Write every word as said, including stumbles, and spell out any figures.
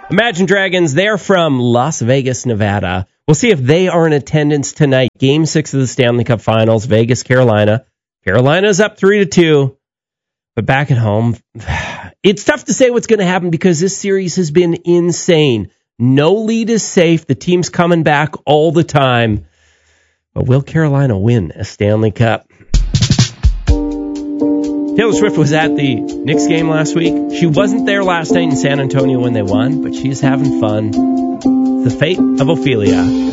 Imagine Dragons, they're from Las Vegas, Nevada. We'll see if they are in attendance tonight. Game six of the Stanley Cup Finals, Vegas, Carolina. Carolina's up three to two. But back at home, it's tough to say what's going to happen because this series has been insane. No lead is safe. The team's coming back all the time. But will Carolina win a Stanley Cup? Taylor Swift was at the Knicks game last week. She wasn't there last night in San Antonio when they won, but she's having fun. The fate of Ophelia.